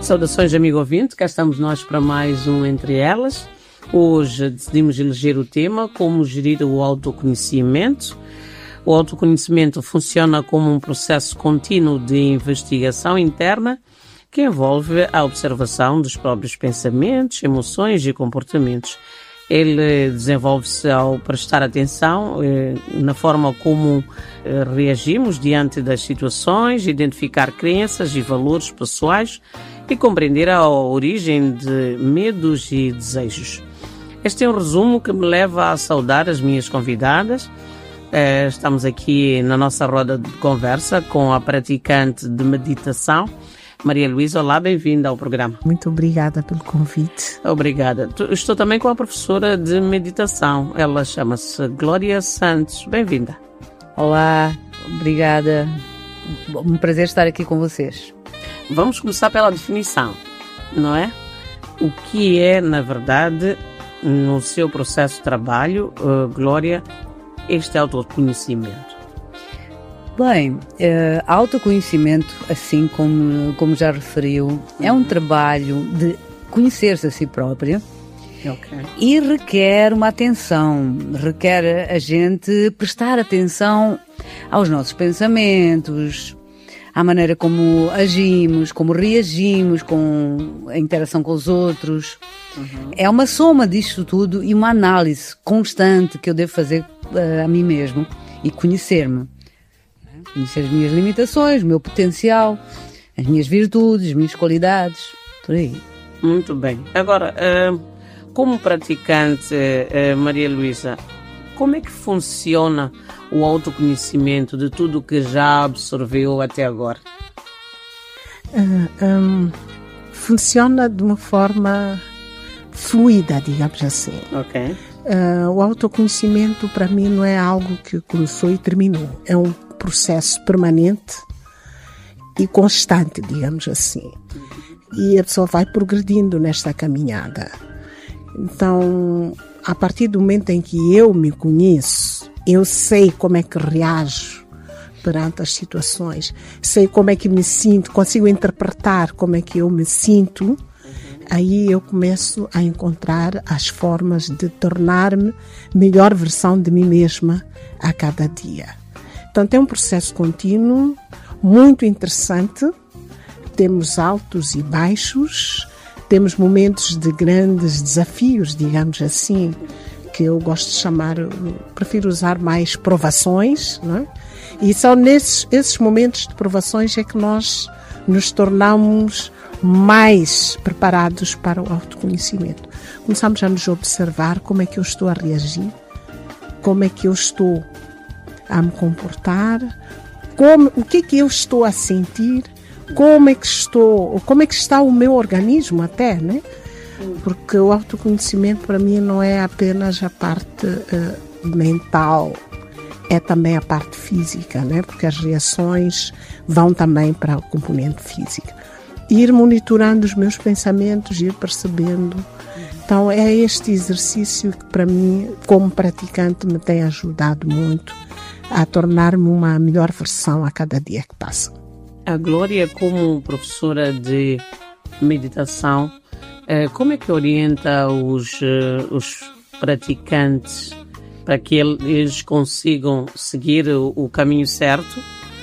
Saudações, amigo ouvinte, cá estamos nós para mais um Entre Elas. Hoje decidimos eleger o tema como gerir o autoconhecimento. O autoconhecimento funciona como um processo contínuo de investigação interna que envolve a observação dos próprios pensamentos, emoções e comportamentos. Ele desenvolve-se ao prestar atenção na forma como reagimos diante das situações, identificar crenças e valores pessoais e compreender a origem de medos e desejos. Este é um resumo que me leva a saudar as minhas convidadas. Estamos aqui na nossa roda de conversa com a praticante de meditação, Maria Luísa. Olá, bem-vinda ao programa. Muito obrigada pelo convite. Obrigada. Estou também com a professora de meditação. Ela chama-se Glória Santos. Bem-vinda. Olá, obrigada. Um prazer estar aqui com vocês. Vamos começar pela definição, não é? O que é, na verdade, no seu processo de trabalho, Glória, este autoconhecimento? Bem, autoconhecimento, assim como já referiu, é um trabalho de conhecer-se a si própria. Okay. E requer uma atenção, requer a gente prestar atenção aos nossos pensamentos, à maneira como agimos, como reagimos com a interação com os outros. Uhum. É uma soma disto tudo e uma análise constante que eu devo fazer a mim mesmo e conhecer-me. Conhecer as minhas limitações, o meu potencial, as minhas virtudes, as minhas qualidades, por aí. Muito bem. Agora, como praticante, Maria Luísa, como é que funciona o autoconhecimento de tudo o que já absorveu até agora? Funciona de uma forma fluida, digamos assim. Ok. O autoconhecimento, para mim, não é algo que começou e terminou. É um processo permanente e constante, digamos assim. E a pessoa vai progredindo nesta caminhada. Então, a partir do momento em que eu me conheço, eu sei como é que reajo perante as situações, sei como é que me sinto, consigo interpretar como é que eu me sinto, aí eu começo a encontrar as formas de tornar-me melhor versão de mim mesma a cada dia. Então, é um processo contínuo, muito interessante. Temos altos e baixos, temos momentos de grandes desafios, digamos assim, que eu gosto de chamar, prefiro usar mais provações, não é? E são esses momentos de provações é que nós nos tornamos mais preparados para o autoconhecimento. Começamos a nos observar como é que eu estou a reagir, como é que eu estou a me comportar, o que é que eu estou a sentir, como é que está o meu organismo até, né? Porque o autoconhecimento para mim não é apenas a parte mental, é também a parte física, né? Porque as reações vão também para o componente físico. Ir monitorando os meus pensamentos, ir percebendo. Então é este exercício que para mim, como praticante, me tem ajudado muito a tornar-me uma melhor versão a cada dia que passa. A Glória, como professora de meditação, como é que orienta os praticantes para que eles consigam seguir o caminho certo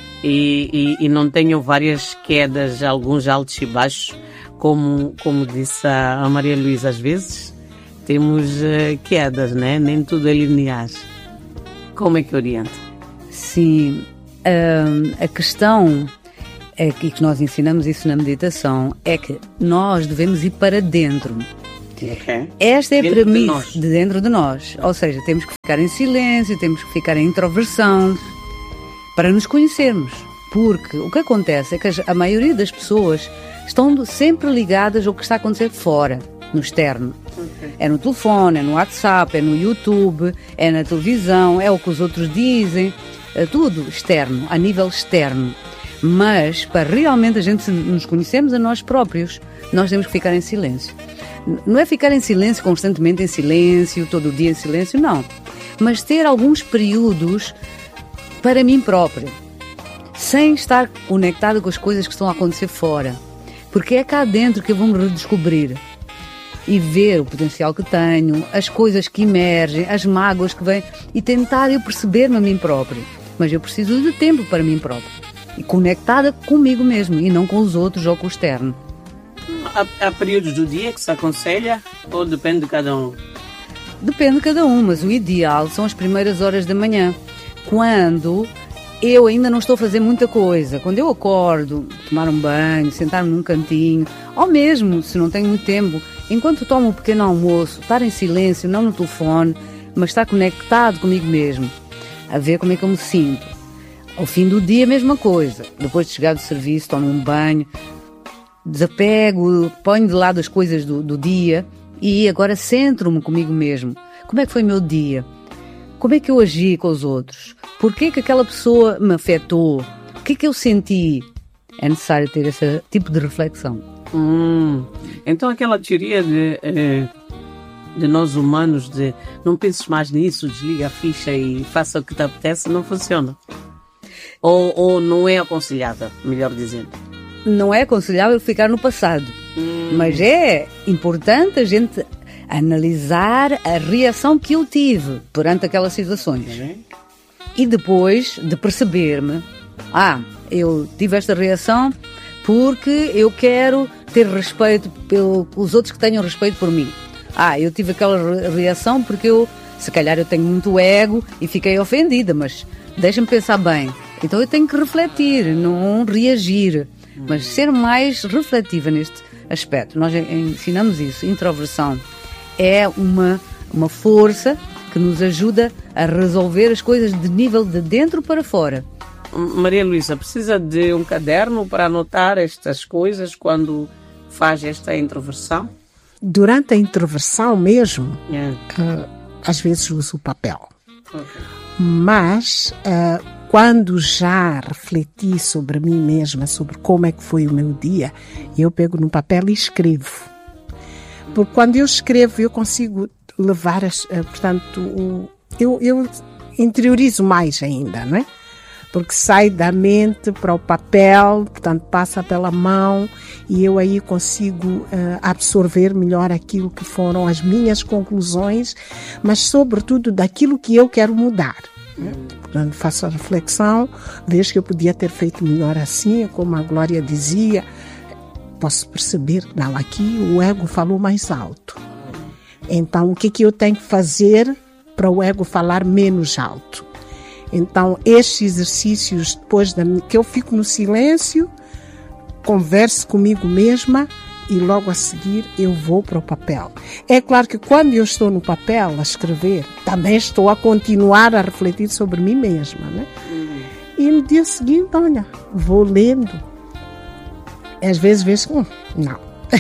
e não tenham várias quedas, alguns altos e baixos, como disse a Maria Luísa, às vezes temos quedas, né? Nem tudo é linear. Como é que orienta? Sim, a questão é que nós ensinamos isso na meditação, é que nós devemos ir para dentro. Okay. Esta é a premissa de dentro de nós. Ou seja, temos que ficar em silêncio, temos que ficar em introversão para nos conhecermos. Porque o que acontece é que a maioria das pessoas estão sempre ligadas ao que está a acontecer fora, no externo. Okay. É no telefone, é no WhatsApp, é no YouTube, é na televisão, é o que os outros dizem, é tudo externo, a nível externo. Mas, para realmente a gente nos conhecermos a nós próprios, nós temos que ficar em silêncio. Não é ficar em silêncio, constantemente em silêncio, todo o dia em silêncio, não. Mas ter alguns períodos para mim próprio, sem estar conectado com as coisas que estão a acontecer fora. Porque é cá dentro que eu vou me redescobrir e ver o potencial que tenho, as coisas que emergem, as mágoas que vêm, e tentar eu perceber-me a mim próprio. Mas eu preciso de tempo para mim próprio e conectada comigo mesmo e não com os outros ou com o externo. Há períodos do dia que se aconselha ou depende de cada um? Depende de cada um, mas o ideal são as primeiras horas da manhã, quando eu ainda não estou a fazer muita coisa. Quando eu acordo, tomar um banho, sentar-me num cantinho, ou mesmo, se não tenho muito tempo, enquanto tomo um pequeno almoço, estar em silêncio, não no telefone, mas estar conectado comigo mesmo, a ver como é que eu me sinto. Ao fim do dia, a mesma coisa. Depois de chegar do serviço, tomo um banho, desapego, ponho de lado as coisas do dia e agora centro-me comigo mesmo. Como é que foi o meu dia? Como é que eu agi com os outros? Porquê que aquela pessoa me afetou? O que é que eu senti? É necessário ter esse tipo de reflexão. Então aquela teoria de nós humanos de não penses mais nisso, desliga a ficha e faça o que te apetece, não funciona. Ou não é aconselhável, melhor dizendo. Não é aconselhável ficar no passado, mas é importante a gente analisar a reação que eu tive perante aquelas situações. E depois de perceber-me, eu tive esta reação porque eu quero ter respeito pelos outros que tenham respeito por mim. Eu tive aquela reação porque se calhar eu tenho muito ego e fiquei ofendida, mas deixa-me pensar bem. Então eu tenho que refletir, não reagir, mas ser mais refletiva neste aspecto. Nós ensinamos isso. Introversão é uma força que nos ajuda a resolver as coisas de nível de dentro para fora. Maria Luísa, precisa de um caderno para anotar estas coisas quando faz esta introversão? Durante a introversão mesmo, às vezes uso o papel. Mas quando já refleti sobre mim mesma, sobre como é que foi o meu dia, eu pego no papel e escrevo. Porque quando eu escrevo, eu consigo levar, portanto, eu interiorizo mais ainda, não é? Porque sai da mente para o papel, portanto, passa pela mão e eu aí consigo absorver melhor aquilo que foram as minhas conclusões, mas sobretudo daquilo que eu quero mudar. Portanto, faço a reflexão, vejo que eu podia ter feito melhor assim, como a Glória dizia, posso perceber, não, aqui o ego falou mais alto. Então, o que eu tenho que fazer para o ego falar menos alto? Então, estes exercícios, depois que eu fico no silêncio, converso comigo mesma e logo a seguir eu vou para o papel. É claro que quando eu estou no papel a escrever, também estou a continuar a refletir sobre mim mesma, né? E no dia seguinte, olha, vou lendo. Às vezes vejo, não,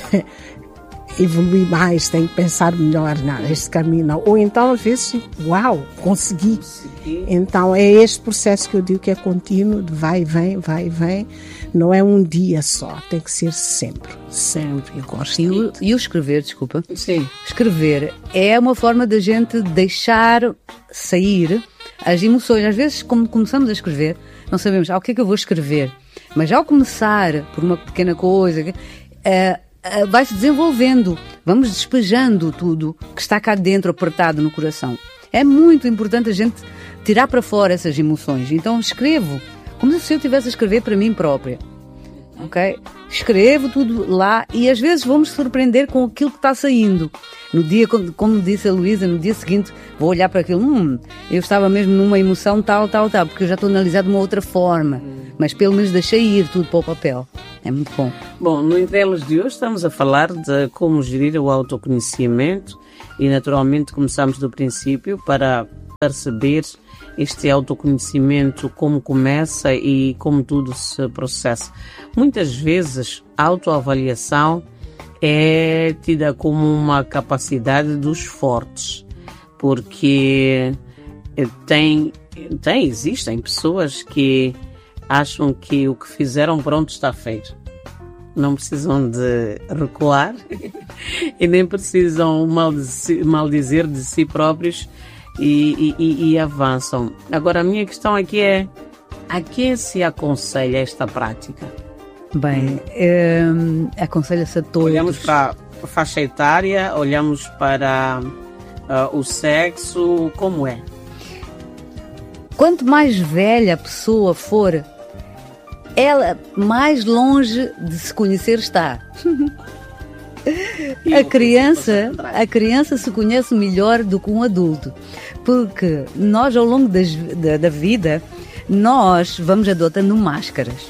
evolui mais, tenho que pensar melhor, não, este caminho não. Ou então às vezes, uau, consegui. Então é este processo que eu digo que é contínuo, de vai e vem, não é um dia só, tem que ser sempre. Eu gosto. E o escrever, desculpa. Sim. Escrever é uma forma da gente deixar sair as emoções. Às vezes, quando começamos a escrever, não sabemos, o que é que eu vou escrever? Mas ao começar por uma pequena coisa, vai-se desenvolvendo, vamos despejando tudo que está cá dentro, apertado no coração. É muito importante a gente tirar para fora essas emoções. Então escrevo, como se eu estivesse a escrever para mim própria. Ok? Escrevo tudo lá e às vezes vamos surpreender com aquilo que está saindo. No dia, como disse a Luísa, no dia seguinte vou olhar para aquilo, eu estava mesmo numa emoção tal, porque eu já estou a analisar de uma outra forma. Mas pelo menos deixei ir tudo para o papel. É muito bom. Bom, no Entre Elas de hoje estamos a falar de como gerir o autoconhecimento e naturalmente começamos do princípio para perceber este autoconhecimento, como começa e como tudo se processa. Muitas vezes a autoavaliação é tida como uma capacidade dos fortes, porque existem pessoas que acham que o que fizeram pronto está feito. Não precisam de recuar e nem precisam maldizer de si próprios e avançam. Agora, a minha questão aqui é: a quem se aconselha esta prática? Bem, aconselha-se a todos. Olhamos para a faixa etária, olhamos para o sexo, como é? Quanto mais velha a pessoa for, ela mais longe de se conhecer está. A criança se conhece melhor do que um adulto, porque nós, ao longo da vida, nós vamos adotando máscaras,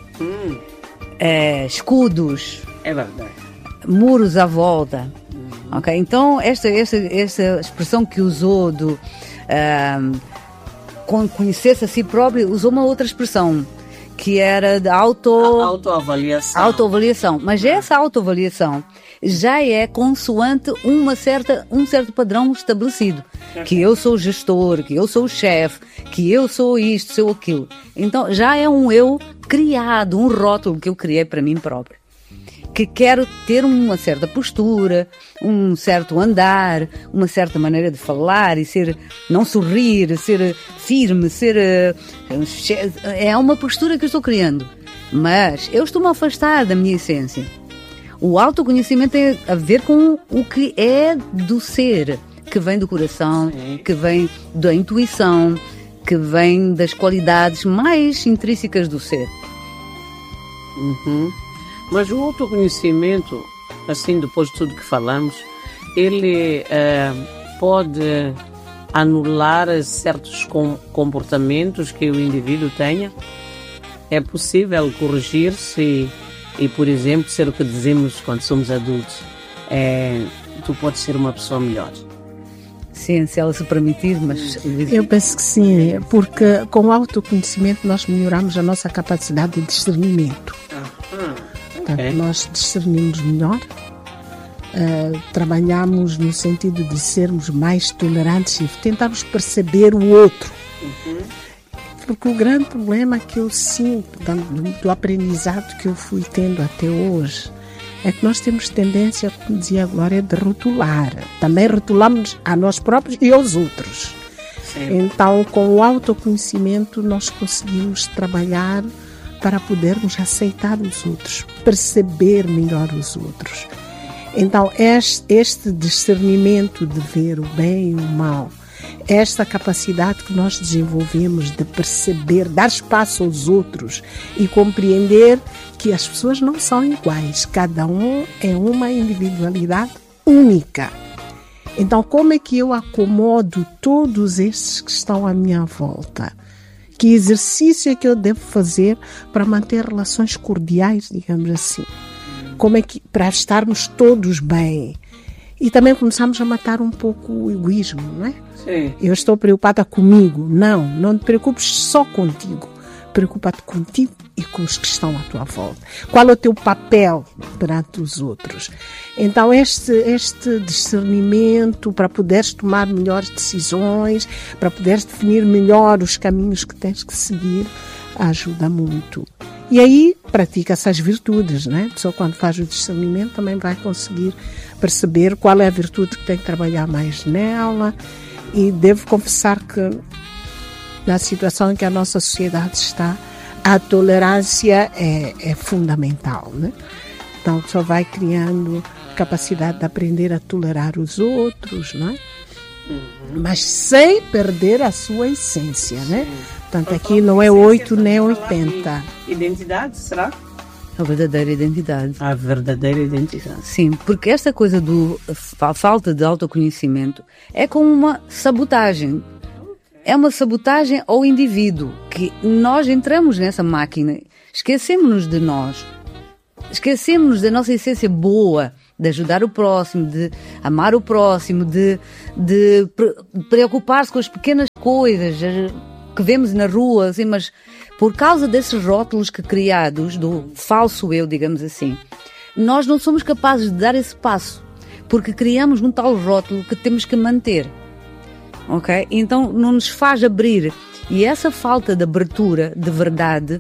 escudos, é verdade, muros à volta. Okay? Então, esta expressão que usou do conhecer-se a si próprio, usou uma outra expressão, que era de autoavaliação. Mas essa autoavaliação já é consoante um certo padrão estabelecido. Que eu sou o gestor, que eu sou o chefe, que eu sou isto, sou aquilo. Então já é um eu criado, um rótulo que eu criei para mim próprio. Que quero ter uma certa postura, um certo andar, uma certa maneira de falar e não sorrir, ser firme, é uma postura que eu estou criando. Mas eu estou-me a afastar da minha essência. O autoconhecimento tem a ver com o que é do ser, que vem do coração, que vem da intuição, que vem das qualidades mais intrínsecas do ser. Mas o autoconhecimento, assim, depois de tudo que falamos, ele pode anular certos comportamentos que o indivíduo tenha? É possível corrigir-se e, por exemplo, ser o que dizemos quando somos adultos? Tu podes ser uma pessoa melhor. Sim, se ela se permitir, mas... Eu penso que sim, porque com o autoconhecimento nós melhoramos a nossa capacidade de discernimento. Portanto, nós discernimos melhor, trabalhamos no sentido de sermos mais tolerantes e tentarmos perceber o outro. Porque o grande problema que eu sinto do aprendizado que eu fui tendo até hoje é que nós temos tendência, como dizia a Glória, de rotular. Também rotulamos a nós próprios e aos outros. Sim. Então, com o autoconhecimento, nós conseguimos trabalhar para podermos aceitar os outros, perceber melhor os outros. Então, este discernimento de ver o bem e o mal, esta capacidade que nós desenvolvemos de perceber, dar espaço aos outros e compreender que as pessoas não são iguais, cada um é uma individualidade única. Então, como é que eu acomodo todos estes que estão à minha volta? Que exercício é que eu devo fazer para manter relações cordiais, digamos assim? Como é que, para estarmos todos bem? E também começamos a matar um pouco o egoísmo, não é? Sim. Eu estou preocupada comigo. Não te preocupes só contigo. Preocupa-te contigo e com os que estão à tua volta. Qual é o teu papel perante os outros? Então, este discernimento para poderes tomar melhores decisões, para poderes definir melhor os caminhos que tens que seguir, ajuda muito. E aí, pratica-se as virtudes, né? A pessoa, quando faz o discernimento, também vai conseguir perceber qual é a virtude que tem que trabalhar mais nela. E devo confessar que, na situação em que a nossa sociedade está, a tolerância é fundamental, né? Então, só vai criando capacidade de aprender a tolerar os outros, não é? Mas sem perder a sua essência, né? Portanto, aqui não é 8 nem 80. Identidade, será? A verdadeira identidade. A verdadeira identidade. Sim, porque esta coisa a falta de autoconhecimento é como uma sabotagem. É uma sabotagem ao indivíduo, que nós entramos nessa máquina, esquecemos-nos de nós, esquecemos-nos da nossa essência boa, de ajudar o próximo, de amar o próximo, de preocupar-se com as pequenas coisas que vemos na rua, assim, mas por causa desses rótulos criados, do falso eu, digamos assim, nós não somos capazes de dar esse passo, porque criamos um tal rótulo que temos que manter. Ok? Então não nos faz abrir. E essa falta de abertura, de verdade,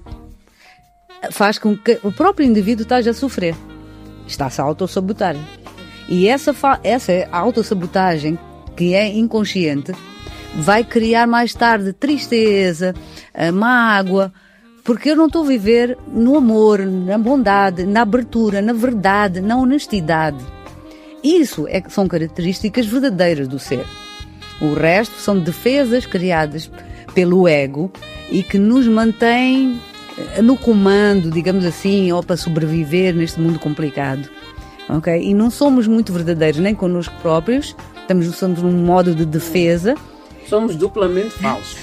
faz com que o próprio indivíduo esteja a sofrer. Está-se a autossabotar. E essa autossabotagem, que é inconsciente, vai criar mais tarde tristeza, mágoa, Porque eu não estou a viver no amor, na bondade, na abertura, na verdade, na honestidade. Isso são características verdadeiras do ser. O resto são defesas criadas pelo ego e que nos mantém no comando, digamos assim, ou para sobreviver neste mundo complicado. Okay? E não somos muito verdadeiros nem connosco próprios, somos num modo de defesa. Somos duplamente falsos.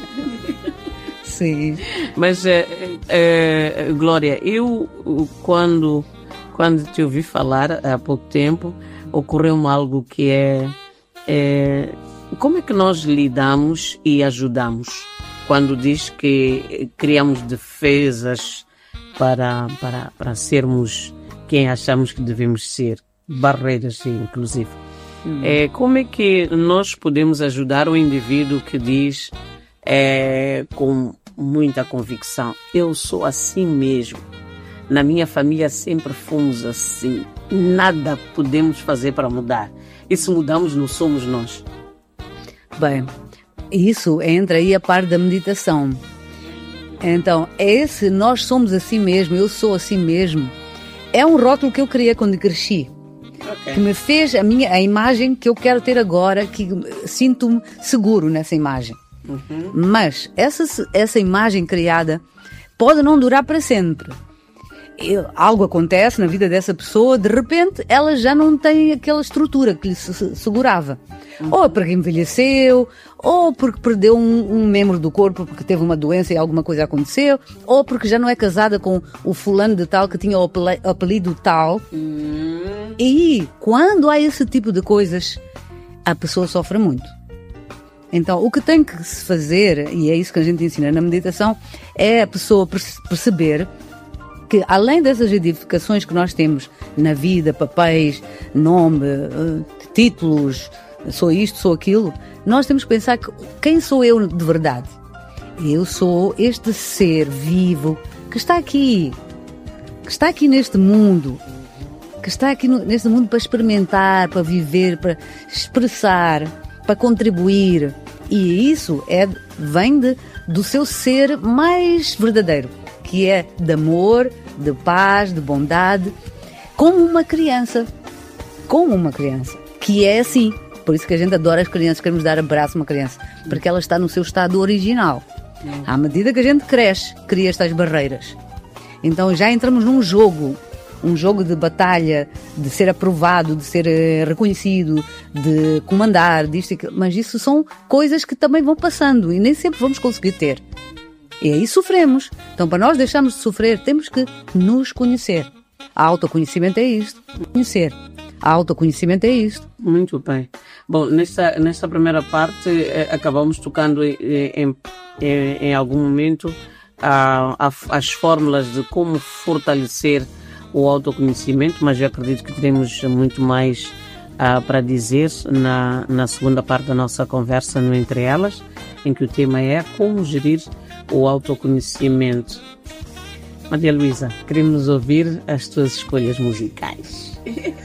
Sim. Mas, Glória, eu quando te ouvi falar há pouco tempo, ocorreu-me algo que como é que nós lidamos e ajudamos quando diz que criamos defesas para sermos quem achamos que devemos ser, barreiras inclusive. Como é que nós podemos ajudar o indivíduo que diz com muita convicção: eu sou assim mesmo, na minha família sempre fomos assim, nada podemos fazer para mudar, e se mudamos não somos nós? Bem, isso entra aí a parte da meditação. Então, esse nós somos assim mesmo, eu sou assim mesmo, é um rótulo que eu criei quando cresci. Okay. Que me fez a imagem que eu quero ter agora, que sinto-me seguro nessa imagem. Uhum. Mas essa imagem criada pode não durar para sempre. Algo acontece na vida dessa pessoa, de repente ela já não tem aquela estrutura que lhe segurava. Uhum. Ou porque envelheceu, ou porque perdeu um membro do corpo porque teve uma doença e alguma coisa aconteceu, ou porque já não é casada com o fulano de tal que tinha o apelido tal. E quando há esse tipo de coisas, a pessoa sofre muito. Então, o que tem que se fazer, e é isso que a gente ensina na meditação, é a pessoa perceber que, além dessas edificações que nós temos na vida, papéis, nome, títulos, sou isto, sou aquilo, nós temos que pensar que quem sou eu de verdade? Eu sou este ser vivo que está aqui neste mundo, que está aqui neste mundo para experimentar, para viver, para expressar, para contribuir. E isso vem do seu ser mais verdadeiro, que é de amor, de paz, de bondade, como uma criança, que é assim. Por isso que a gente adora as crianças, queremos dar abraço a uma criança, porque ela está no seu estado original. À medida que a gente cresce, cria estas barreiras. Então já entramos num jogo de batalha, de ser aprovado, de ser reconhecido, de comandar, mas isso são coisas que também vão passando e nem sempre vamos conseguir ter. E aí sofremos. Então, para nós deixarmos de sofrer, temos que nos conhecer. A autoconhecimento é isto. Conhecer. A autoconhecimento é isto. Muito bem. Bom, nesta primeira parte, acabamos tocando em algum momento as fórmulas de como fortalecer o autoconhecimento, mas eu acredito que teremos muito mais para dizer na segunda parte da nossa conversa no Entre Elas, em que o tema é como gerir o autoconhecimento. Maria Luísa, queremos ouvir as tuas escolhas musicais.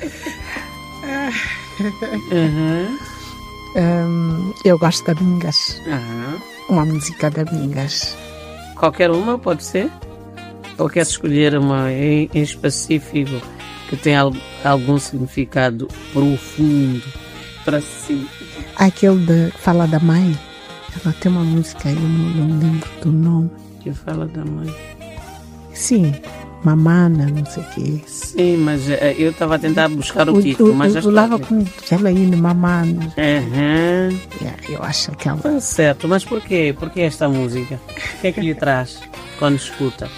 Eu gosto da Mingas. Uma música da Mingas. Qualquer uma pode ser? Ou queres escolher uma em específico que tem algum significado profundo para si? Aquele que fala da mãe. Ela tem uma música, eu não lembro do nome. Que fala da mãe? Sim, Mamana, não sei o quê. Sim, mas eu estava a tentar buscar o título, mas já lava com ela aí no Mamana. Eu acho que ela... Tá certo, mas por quê? Por que esta música? O que é que lhe traz quando escuta?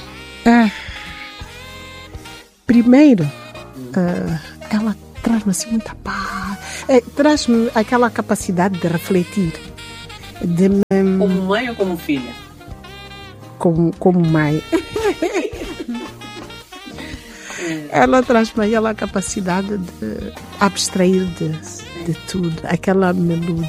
Primeiro, ela traz-me assim muita paz. Traz-me aquela capacidade de refletir. Como mãe ou como filha? Como mãe. Ela traz-me aquela capacidade de abstrair de tudo. Aquela melodia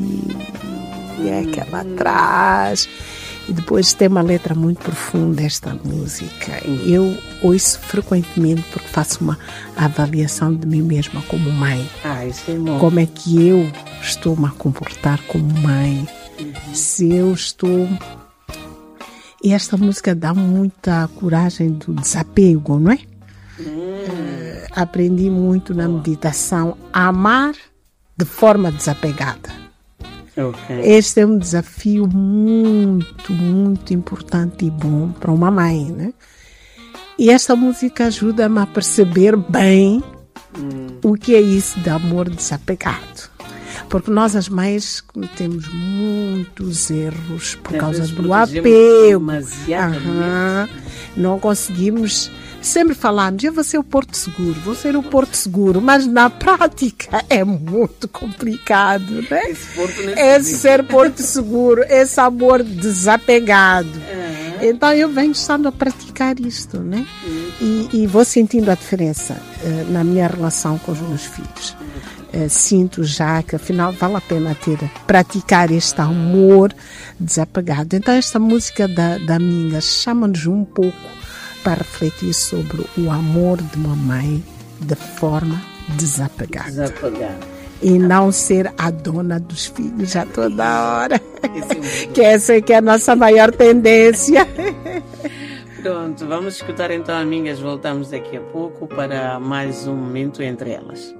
que ela traz. E depois tem uma letra muito profunda esta música. Eu ouço frequentemente porque faço uma avaliação de mim mesma como mãe. Isso é bom. Como é que eu estou-me a comportar como mãe? Se eu estou... E esta música dá muita coragem do desapego, não é? Aprendi muito na meditação a amar de forma desapegada. Okay. Este é um desafio muito, muito importante e bom para uma mãe, né? E esta música ajuda-me a perceber bem o que é isso de amor desapegado. Porque nós, as mães, cometemos muitos erros por causa do apego. Não conseguimos. Sempre falamos, eu vou ser o porto seguro, vou ser o porto seguro, mas na prática é muito complicado, né? Esse ser porto seguro, esse amor desapegado. Então eu venho estando a praticar isto, né? E vou sentindo a diferença na minha relação com os meus filhos. Sinto já que afinal vale a pena praticar este amor desapegado. Então esta música da Minga chama-nos um pouco para refletir sobre o amor de uma mãe de forma desapegada. E não ser a dona dos filhos a toda hora. Que essa é que é a nossa maior tendência. Pronto, vamos escutar então, amigas. Voltamos daqui a pouco para mais um momento entre elas.